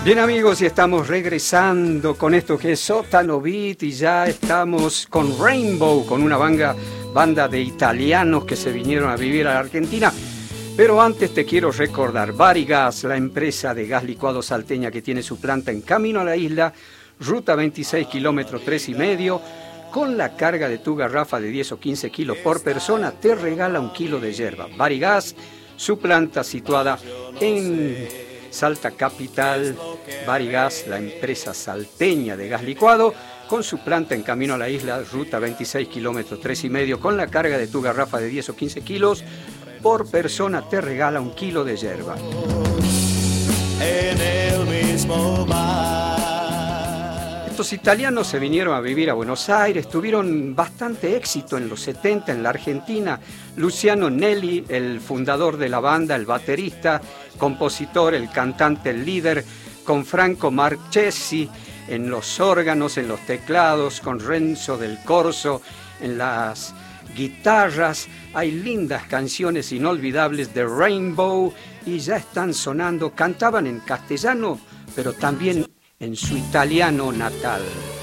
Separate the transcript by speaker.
Speaker 1: Bien amigos, y estamos regresando con esto que es Sótano Beat y ya estamos con Rainbow, con una banda de italianos que se vinieron a vivir a la Argentina. Pero antes te quiero recordar, Varigas, la empresa de gas licuado salteña que tiene su planta en camino a la isla, ruta 26, kilómetro 3,5, con la carga de tu garrafa de 10 o 15 kilos por persona, te regala 1 kilo de yerba. Varigas, su planta situada en Salta Capital. Varigas, la empresa salteña de gas licuado, con su planta en camino a la isla, ruta 26, kilómetro 3,5, con la carga de tu garrafa de 10 o 15 kilos por persona, te regala 1 kilo de yerba. En el mismo bar. Estos italianos se vinieron a vivir a Buenos Aires, tuvieron bastante éxito en los 70 en la Argentina. Luciano Nelli, el fundador de la banda, el baterista, compositor, el cantante, el líder, con Franco Marchesi en los órganos, en los teclados, con Renzo del Corso en las guitarras. Hay lindas canciones inolvidables de Rainbow y ya están sonando. Cantaban en castellano, pero también en su italiano natal.